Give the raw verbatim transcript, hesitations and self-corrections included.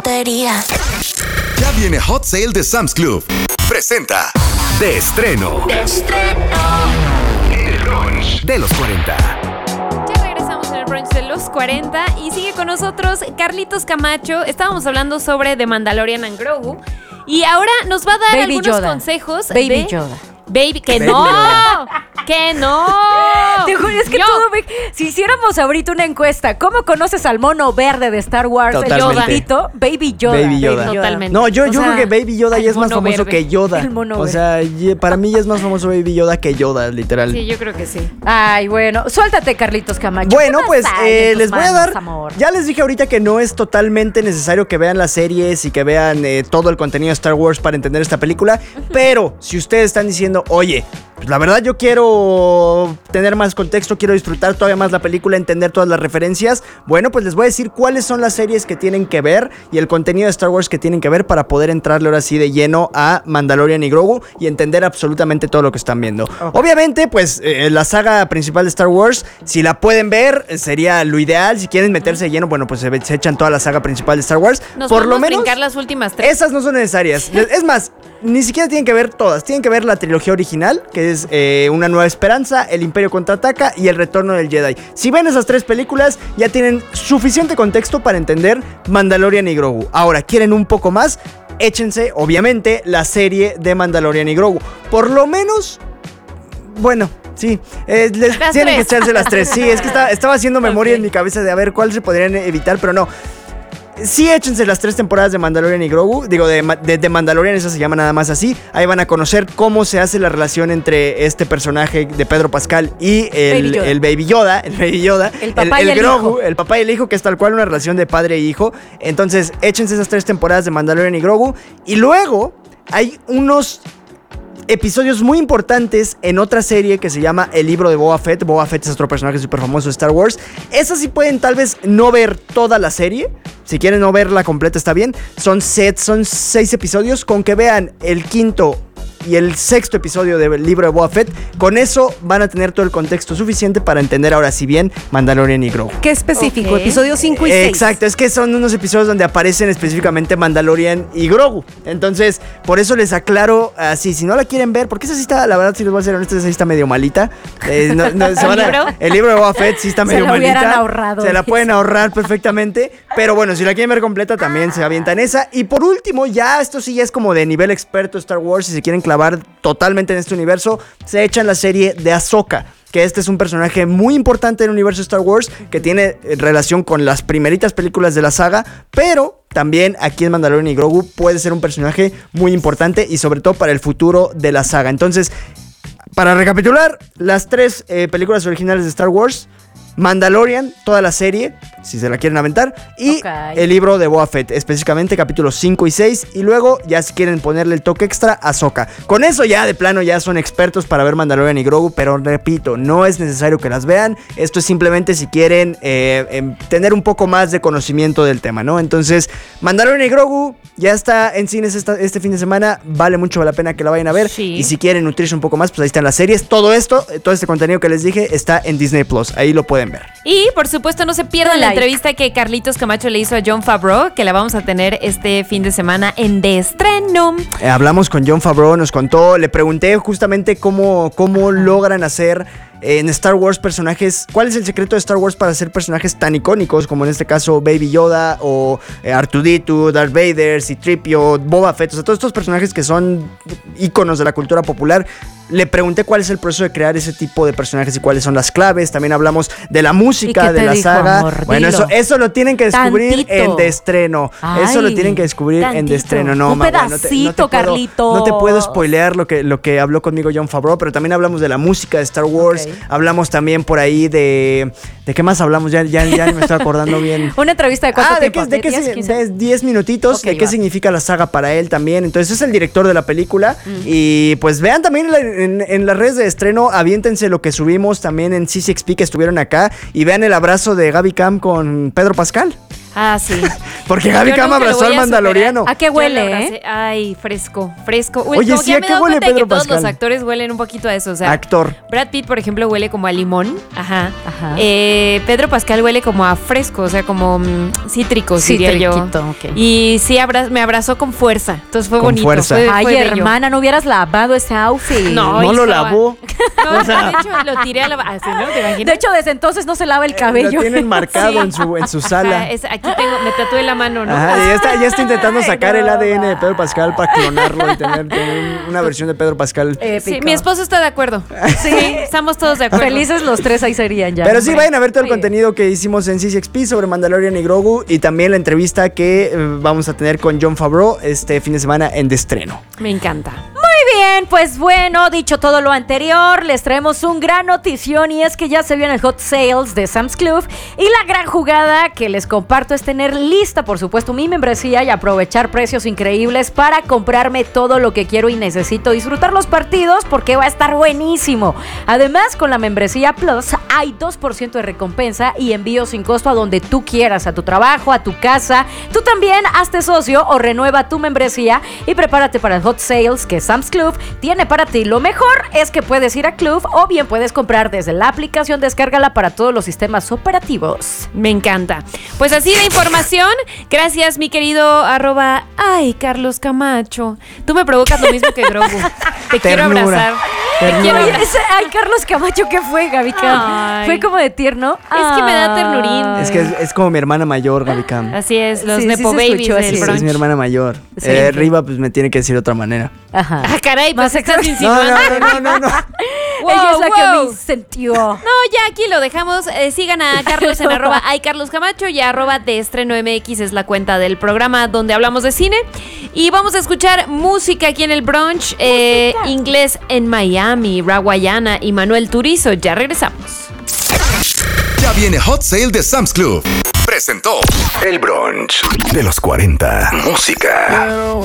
Ya viene Hot Sale de Sam's Club. Presenta De Estreno. De estreno. El brunch de los cuarenta. Ya regresamos en el brunch de los cuarenta y sigue con nosotros Carlitos Camacho. Estábamos hablando sobre The Mandalorian and Grogu y ahora nos va a dar Baby algunos Yoda. consejos. Baby de... Yoda. Baby, que Baby no, Yoda. que no. Te juro, es que Yo. todo me... Si hiciéramos ahorita una encuesta, ¿cómo conoces al mono verde de Star Wars? Totalmente. El Yodito, Baby Yoda. Baby Yoda. Totalmente. No, yo, O yo sea, creo que Baby Yoda el ya es más mono famoso verde. que Yoda. El mono o verde. sea, ye- para mí ya es más famoso Baby Yoda que Yoda, literal. Sí, yo creo que sí. Ay, bueno, suéltate, Carlitos Camacho. Bueno, ¿Qué pues más hay eh, en tus les voy a manos, dar. amor? Ya les dije ahorita que no es totalmente necesario que vean las series y que vean eh, todo el contenido de Star Wars para entender esta película. Pero si ustedes están diciendo, oye, pues la verdad yo quiero tener más contexto, quiero disfrutar todavía más la película, entender todas las referencias, bueno, pues les voy a decir cuáles son las series que tienen que ver y el contenido de Star Wars que tienen que ver para poder entrarle ahora sí de lleno a Mandalorian y Grogu y entender absolutamente todo lo que están viendo. Obviamente, pues eh, la saga principal de Star Wars, si la pueden ver, eh, sería lo ideal. Si quieren meterse de lleno, bueno, pues se, ve- se echan toda la saga principal de Star Wars. Nos Por lo podemos menos brincar las últimas tres. esas no son necesarias. Es más, ni siquiera tienen que ver todas. Tienen que ver la trilogía original, que es eh, Una Nueva Esperanza, El Imperio Contraataca y El Retorno del Jedi. Si ven esas tres películas, ya tienen suficiente contexto para entender Mandalorian y Grogu. Ahora, ¿quieren un poco más? Échense, obviamente, la serie de Mandalorian y Grogu. Por lo menos, bueno... Sí, eh, les Las tienen tres. que echarse las tres. Sí, es que estaba, estaba haciendo memoria Ok. en mi cabeza de a ver cuáles se podrían evitar, pero no. Sí, échense las tres temporadas de Mandalorian y Grogu. Digo, de, Ma- de, de Mandalorian, eso se llama nada más así. Ahí van a conocer cómo se hace la relación entre este personaje de Pedro Pascal y el Baby Yoda. el Baby Yoda. El Baby Yoda. El papá y el Grogu, hijo. el papá y el hijo, que es tal cual una relación de padre e hijo. Entonces, échense esas tres temporadas de Mandalorian y Grogu. Y luego hay unos episodios muy importantes en otra serie que se llama El Libro de Boba Fett. Boba Fett es otro personaje súper famoso de Star Wars. Esas sí pueden tal vez no ver toda la serie. Si quieren no verla completa está bien. Son sets, son seis episodios. Con que vean el quinto y el sexto episodio del Libro de Boba Fett, con eso van a tener todo el contexto suficiente para entender ahora sí bien Mandalorian y Grogu. ¿Qué específico? Ok. Episodios cinco y seis. Exacto, es que son unos episodios donde aparecen específicamente Mandalorian y Grogu. Entonces, por eso les aclaro así, si no la quieren ver, porque esa sí está, la verdad, si les voy a ser honestos, esa sí está medio malita. Eh, no- no, se van a- ¿El libro? el libro de Boba Fett sí está Se medio la hubieran malita. ahorrado. Se la pueden ahorrar perfectamente. Pero bueno, si la quieren ver completa, también se avientan esa. Y por último, ya esto sí ya es como de nivel experto Star Wars. Si se quieren clavar totalmente en este universo, se echan la serie de Ahsoka, que este es un personaje muy importante del universo Star Wars, que tiene eh, relación con las primeritas películas de la saga, pero también aquí en Mandalorian y Grogu puede ser un personaje muy importante y sobre todo para el futuro de la saga. Entonces, para recapitular, las tres eh, películas originales de Star Wars, Mandalorian, toda la serie, si se la quieren aventar, y Ok. el libro de Boba Fett, específicamente capítulos cinco y seis, y luego ya si quieren ponerle el toque extra, Ahsoka. Con eso ya de plano ya son expertos para ver Mandalorian y Grogu, pero repito, no es necesario que las vean, esto es simplemente si quieren eh, em, tener un poco más de conocimiento del tema, ¿no? Entonces, Mandalorian y Grogu ya está en cines esta- este fin de semana, vale mucho la pena que la vayan a ver, Sí. y si quieren nutrirse un poco más, pues ahí están las series, todo esto, eh, todo este contenido que les dije está en Disney Plus, ahí lo pueden ver. Y por supuesto no se pierdan la Like. entrevista que Carlitos Camacho le hizo a Jon Favreau, que la vamos a tener este fin de semana en De Estreno. Eh, hablamos con Jon Favreau, nos contó, le pregunté justamente cómo, cómo logran hacer eh, en Star Wars personajes, cuál es el secreto de Star Wars para hacer personajes tan icónicos como en este caso Baby Yoda o eh, R dos D dos, Darth Vader, C tres P O, Boba Fett, o sea, todos estos personajes que son íconos de la cultura popular. Le pregunté cuál es el proceso de crear ese tipo de personajes y cuáles son las claves. También hablamos de la ¿Y música qué de te la dijo, saga. amor? Bueno, Dilo. eso, eso lo tienen que descubrir Tantito. en De Estreno. eso lo Ay, tienen que descubrir en tantito. De Estreno. No, Un ma, güey, no te- no te pedacito, puedo- Carlitos. No te puedo spoilear lo que, lo que habló conmigo Jon Favreau, pero también hablamos de la música de Star Wars. Ok. Hablamos también por ahí de... ¿De qué más hablamos? Ya, ya, ya ni me estoy acordando bien. Una entrevista de cuánto Ah, de tiempo. qué, de qué ¿diez, si- quince? de diez minutitos, Ok, de qué va. significa la saga para él también. Entonces es el director de la película. Mm. Y pues vean también en, la- en- en las redes de estreno, aviéntense lo que subimos también en C seis P que estuvieron acá. Y vean el abrazo de Gaby Cam con Pedro Pascal. Ah, sí. Porque Gaby Yo Cam nunca lo abrazó voy al a mandaloriano. superar. ¿A qué Yo lo huele, abracé. eh? Ay, fresco, fresco. Uy, Oye, como sí, ya ¿a me he qué dado huele cuenta de Pedro que todos Pascal? los actores huelen un poquito a eso. O sea, Actor. Brad Pitt, por ejemplo, huele como a limón. Ajá. Ajá. Eh, Pedro Pascal huele como a fresco, o sea, como mm, cítricos, diría yo. Citriquito, ok. Y sí, abra- me abrazó con fuerza. Entonces fue Con bonito. fuerza. Fue, Ay, fue bello. hermana, no hubieras lavado ese outfit. No, No lo estaba- lavó. No, de hecho, lo tiré a la... Así, ¿no? ¿Te imaginas? De hecho, desde entonces no se lava el cabello. Lo tienen marcado Sí. en su, en su Ajá, sala. es- aquí tengo, me tatué la mano, ¿no? Ajá, y ya está, ya está intentando Ay, sacar el no, A D N de va. Pedro Pascal para clonarlo y tener, tener una versión de Pedro Pascal. Épico. Sí, mi esposo está de acuerdo. Sí, estamos todos de acuerdo. Felices los tres ahí serían ya. Pero sí, hombre. vayan a ver todo el Muy bien. contenido que hicimos en C C X P sobre Mandalorian y Grogu y también la entrevista que eh, vamos a tener con Jon Favreau este fin de semana en de estreno. Me encanta. Muy bien, pues bueno, dicho todo lo anterior, les traemos un gran notición y es que ya se viene el Hot Sales de Sam's Club y la gran jugada que les comparto es tener lista, por supuesto, mi membresía y aprovechar precios increíbles para comprarme todo lo que quiero y necesito, disfrutar los partidos porque va a estar buenísimo. Además, con la membresía Plus hay dos por ciento de recompensa y envío sin costo a donde tú quieras, a tu trabajo, a tu casa. Tú también hazte socio o renueva tu membresía y prepárate para el Hot Sales que Sam's Club tiene para ti. Lo mejor es que puedes ir a Club o bien puedes comprar desde la aplicación, descárgala para todos los sistemas operativos. Me encanta. Pues así de información. Gracias, mi querido arroba. Ay, Carlos Camacho. Tú me provocas lo mismo que Grogu. Te quiero Ternura. abrazar. Te Ternura. quiero Oye, abrazar. ese, ay, Carlos Camacho, ¿qué fue, Gaby Cam? Ay. Fue como de tierno. Es que me da ternurín. Ay. Es que es, es como mi hermana mayor, Gaby Cam. Así es, los Sí, sí Nepo se Babies escuchó del así. Sí, brunch. es mi hermana mayor. Sí. Eh, Riva, pues me tiene que decir de otra manera. Ajá. Ah, caray, pues Más estás exacto. insinuando. No, no, no, no, no. Wow, Ella es la que wow. me sentió. No, ya aquí lo dejamos. Eh, sigan a Carlos en arroba ay Carlos Camacho y arroba de estreno M X es la cuenta del programa donde hablamos de cine. Y vamos a escuchar música aquí en el brunch. Eh, inglés en Miami, Rawayana y Manuel Turizo. Ya regresamos. Ya viene Hot Sale de Sam's Club. Presentó El Brunch de los cuarenta. Música.